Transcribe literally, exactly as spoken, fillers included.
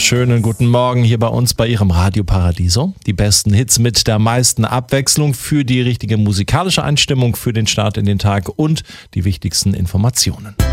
Schönen guten Morgen hier bei uns bei Ihrem Radio Paradiso. Die besten Hits mit der meisten Abwechslung für die richtige musikalische Einstimmung für den Start in den Tag und die wichtigsten Informationen.